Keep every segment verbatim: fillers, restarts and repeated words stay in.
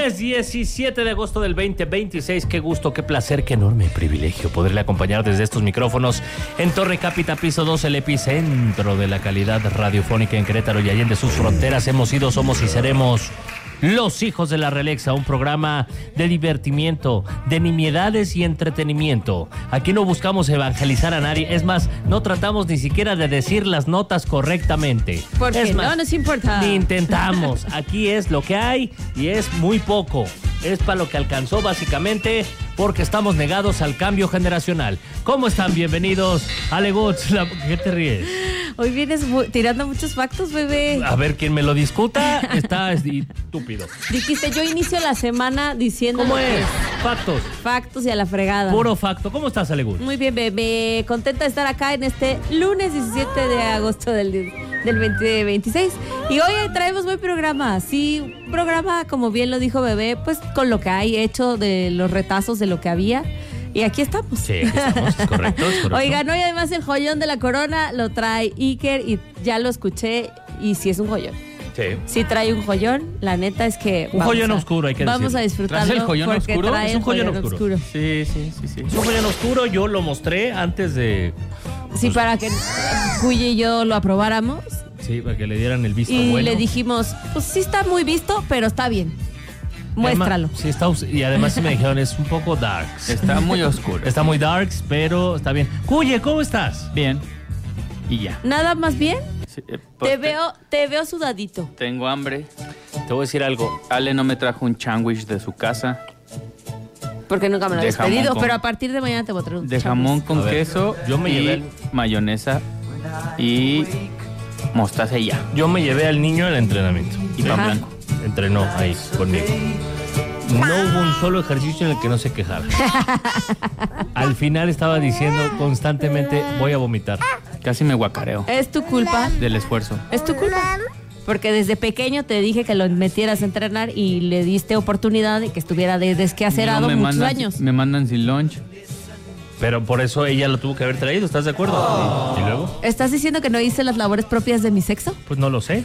Lunes diecisiete de agosto del veinte veintiséis. Qué gusto, qué placer, qué enorme privilegio poderle acompañar desde estos micrófonos en Torre Cápita, piso dos, el epicentro de la calidad radiofónica en Querétaro y allende sus fronteras. Hemos sido, somos y seremos Los Hijos de la Realexa, un programa de divertimiento, de nimiedades y entretenimiento. Aquí no buscamos evangelizar a nadie. Es más, no tratamos ni siquiera de decir las notas correctamente. Porque es más, no nos importa. Ni intentamos. Aquí es lo que hay y es muy poco. Es para lo que alcanzó básicamente, porque estamos negados al cambio generacional. ¿Cómo están? Bienvenidos a Leguts. ¿Qué te ríes? Hoy vienes mu- tirando muchos factos, bebé. A ver, quien me lo discuta está estúpido. Dijiste, yo inicio la semana diciendo... ¿Cómo lo que es? Factos. Factos y a la fregada. Puro facto. ¿Cómo estás, Alegut? Muy bien, bebé. Contenta de estar acá en este lunes diecisiete de agosto del, del veinte veintiséis. Y hoy traemos buen programa. Sí, un programa, como bien lo dijo bebé, pues con lo que hay hecho de los retazos de lo que había. Y aquí estamos. Sí, aquí estamos. Es correcto, es correcto. Oigan, hoy además el joyón de la corona lo trae Iker y ya lo escuché y sí es un joyón. Sí. Sí trae un joyón, la neta es que... Un joyón oscuro, hay que Vamos decirlo. a disfrutarlo. ¿Traes el joyón porque oscuro? trae Es un el joyón oscuro. Sí, sí, sí, sí. Es un joyón oscuro. Yo lo mostré antes de... Sí, pues, para que Cuyi y yo lo aprobáramos. Sí, para que le dieran el visto Y bueno. le dijimos, pues sí está muy visto, pero está bien. Muéstralo. Además, sí, está, us- y además sí me dijeron, es un poco darks. Está muy oscuro. Está muy darks, pero está bien. Cuye, ¿cómo estás? Bien. Y ya. Nada más bien, Sí, eh, pues, te veo, te veo sudadito. Tengo hambre. Te voy a decir algo. Ale no me trajo un sándwich de su casa. Porque nunca me lo De habías jamón pedido, con- pero a partir de mañana te voy a traer un De chándwich. jamón con A ver, queso yo me y llevé el- mayonesa y mostaza y ya. Yo me llevé al niño al entrenamiento. Y pan Ajá. blanco. Entrenó ahí conmigo. No hubo un solo ejercicio en el que no se quejara. Al final estaba diciendo constantemente, voy a vomitar. Casi me guacareo Es tu culpa, del esfuerzo. es tu culpa. Porque desde pequeño te dije que lo metieras a entrenar y le diste oportunidad de que estuviera de desquacerado No, me muchos mandan, años. Me mandan sin lunch. Pero por eso ella lo tuvo que haber traído, ¿estás de acuerdo? ¿Y luego? ¿Estás diciendo que no hice las labores propias de mi sexo? Pues no lo sé.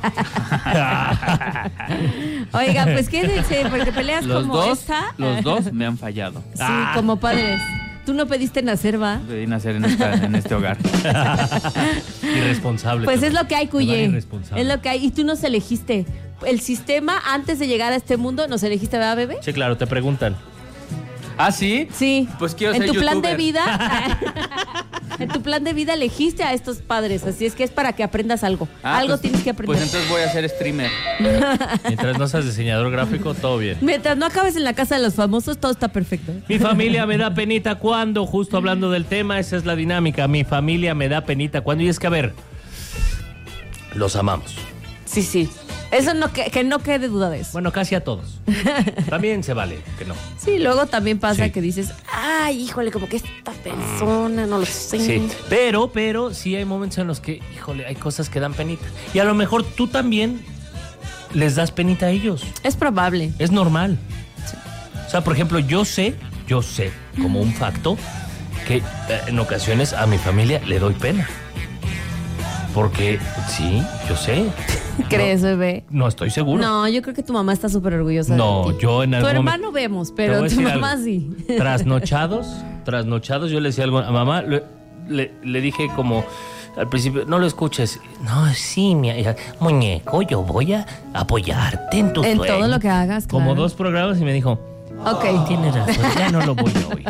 Oiga, pues quédense, porque peleas Los como dos, esta. los dos me han fallado. Sí, Ah. como padres. Tú no pediste nacer, ¿va? Pedí nacer en, esta, en este hogar. Irresponsable. Pues tú. es lo que hay, Te van Cuye. irresponsable. Es lo que hay. Y tú nos elegiste. El sistema, antes de llegar a este mundo, nos elegiste, ¿verdad, bebé? Sí, claro, te preguntan. ¿Ah, sí? Sí. Pues quiero en ser tu plan de youtuber. vida. En tu plan de vida elegiste a estos padres. Así es que es para que aprendas algo. Ah, algo pues- tienes que aprender. Pues entonces voy a ser streamer. Mientras no seas diseñador gráfico, todo bien. Mientras no acabes en la casa de los famosos, todo está perfecto. Mi familia me da penita cuando, justo hablando del tema, esa es la dinámica. Mi familia me da penita cuando. Y es que, a ver, los amamos. Sí, sí. Eso no que, que no quede duda de eso. Bueno, casi a todos. También se vale que no. Sí, luego también pasa Sí. que dices, ay, híjole, como que esta persona, no lo sé. Sí, pero, pero sí hay momentos en los que, híjole, hay cosas que dan penita. Y a lo mejor tú también les das penita a ellos. Es probable. Es normal. O sea, por ejemplo, yo sé, yo sé, como un facto, que eh, en ocasiones a mi familia le doy pena. Porque, sí, yo sé. ¿Crees, bebé? No estoy seguro. No, yo creo que tu mamá está súper orgullosa No, de ti. yo en algún Tu hermano momento- vemos, Te pero voy a tu decir mamá algo. sí. Trasnochados, trasnochados, yo le decía algo a mamá, le, le, le dije como al principio, no lo escuches. No, sí, mi hija, muñeco, yo voy a apoyarte en tu En sueño. todo lo que hagas, Como claro. dos programas y me dijo, Ok. tienes razón, ya no lo voy a oír.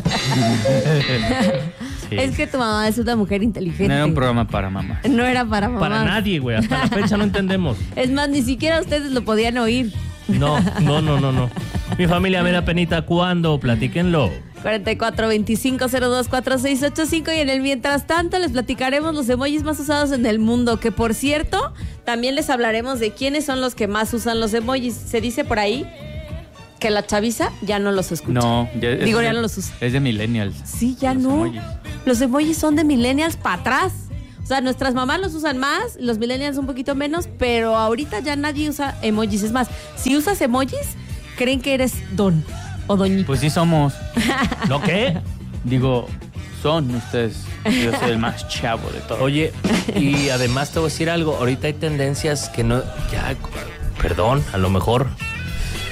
Sí. Es que tu mamá es una mujer inteligente. No era un programa para mamá. No era para mamá. Para nadie, güey, hasta la fecha no entendemos. Es más, ni siquiera ustedes lo podían oír. No, no, no, no, no. Mi familia me da penita cuando, platíquenlo. cuarenta y cuatro veinticinco cero dos cuatro seis ocho cinco y en el mientras tanto les platicaremos los emojis más usados en el mundo, que por cierto, también les hablaremos de quiénes son los que más usan los emojis. Se dice por ahí que la chaviza ya no los escucha. No, ya, es Digo, de- ya no los usa. Es de millennials. Sí, ya Los no. emojis. Los emojis son de millennials para atrás. O sea, nuestras mamás los usan más, los millennials un poquito menos, pero ahorita ya nadie usa emojis. Es más, si usas emojis, creen que eres don o doñita. Pues sí somos. ¿No qué? Digo, son ustedes. Yo soy el más chavo de todos. Oye, y además te voy a decir algo. Ahorita hay tendencias que no... Ya, perdón, a lo mejor...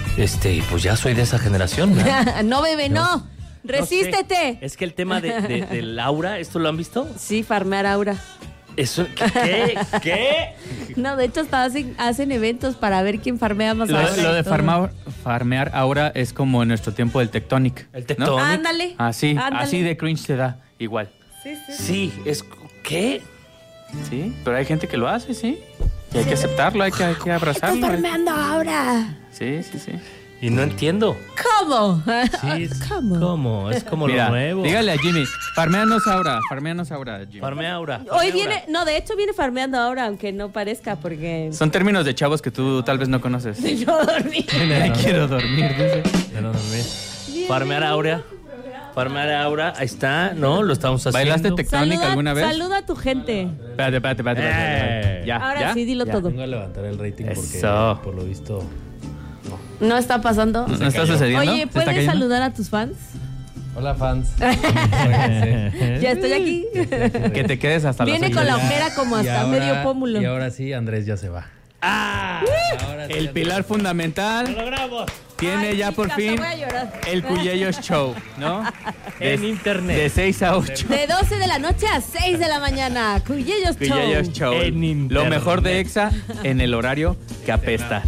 Este, pues ya soy de esa generación, ¿verdad? No, bebé, no. No. Resístete. No sé. Es que el tema de, de, de Laura, ¿esto lo han visto? Sí, farmear aura. Eso, ¿qué? ¿Qué? No, de hecho hasta hacen, hacen eventos para ver quién farmea más Lo, aura. lo y de todo. farmar, farmear ahora es como en nuestro tiempo del Tectonic. El ¿no? Tectonic. Ándale. Así, ándale. así de cringe se da, igual. Sí, sí. Sí, es... ¿Qué? Sí, pero hay gente que lo hace, sí. Y hay que aceptarlo, hay que, hay que abrazarlo. Estás farmeando aura. Sí, sí, sí. Y no entiendo. ¿Cómo? Sí, es, ¿Cómo? ¿Cómo? Es como Mira, lo nuevo. dígale a Jimmy, farmeanos ahora, farmeanos ahora, Jimmy. Farmea Aura. Hoy farmea viene, Aura. no, de hecho viene farmeando ahora, aunque no parezca, porque Son términos de chavos que tú tal vez no conoces. yo dormí. Ay, quiero dormir, dice. Ya no dormí. Farmear Aura. Farmear Aura. Ahí está, ¿no? Lo estamos haciendo. ¿Bailaste Tectonic Saluda, alguna vez? saluda a tu gente. Espérate, espérate, espérate. espérate, espérate. Eh. Ya, Ahora ya. sí, dilo Ya. todo. Vengo a levantar el rating porque Eso. por lo visto ¿No está pasando? ¿No está sucediendo? Oye, ¿Se está ¿puedes cayendo? saludar a tus fans? hola fans. Ya estoy aquí. Que te quedes hasta las Viene ocho. con la Ya, ojera como y hasta ahora- medio pómulo. Y ahora sí, Andrés ya se va. ¡Ah! Ahora sí, El Andrés. pilar ¡Lo fundamental logramos! tiene Ay, ya por chicas, fin voy a llorar. el Cuyellos Show, ¿no? En internet. De seis a ocho. De doce de la noche a seis de la mañana. Cuyellos Show. Cuyellos Show. En Lo internet. mejor de EXA en el horario que apesta.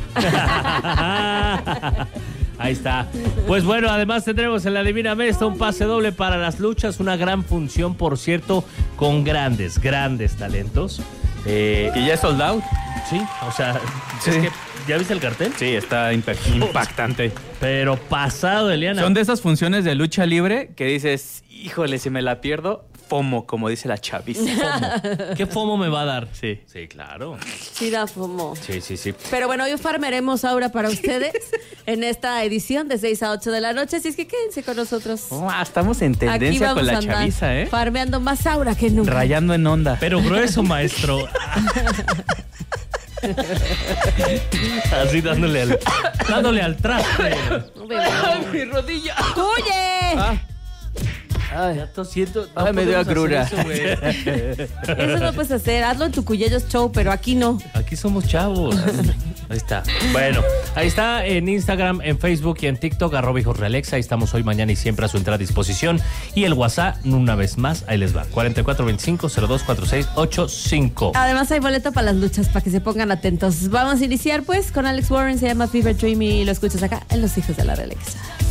Ahí está. Pues bueno, además tendremos en la Divina Mesta un pase doble para las luchas, una gran función, por cierto, con grandes, grandes talentos. Eh, ¿Y ya es sold out? sí, o sea, Sí. es que, ¿ya viste el cartel? Sí, está impe- impactante. Pero pasado, Eliana. Son de esas funciones de lucha libre que dices, híjole, si me la pierdo, FOMO, como dice la chaviza. FOMO. ¿Qué FOMO me va a dar? Sí. Sí, claro. Sí, da fomo. Sí, sí, sí. Pero bueno, hoy farmeremos Aura para ustedes en esta edición de seis a ocho de la noche. Así es que quédense con nosotros. Oh, ah, estamos en Aquí tendencia vamos con a la andar chaviza, ¿eh? farmeando más Aura que nunca. Rayando en onda. Pero grueso, maestro. Así dándole al, dándole al traste. mi rodilla! ¡Cuye! Ah. Ay, Ya tosiendo. Ay, me dio podemos agrura. hacer eso, güey. Eso no puedes hacer. Hazlo en tu Cuyellos Show, pero aquí no. Aquí somos chavos. Ahí está. Bueno, ahí está en Instagram, en Facebook y en TikTok, arroba hijos realexa. Ahí estamos hoy, mañana y siempre a su entera disposición. Y el WhatsApp, una vez más, ahí les va. cuarenta y cuatro veinticinco cero dos cuatro seis ocho cinco. Además hay boleto para las luchas, para que se pongan atentos. Vamos a iniciar pues con Alex Warren, se llama Fever Dream y lo escuchas acá en Los Hijos de la Realexa.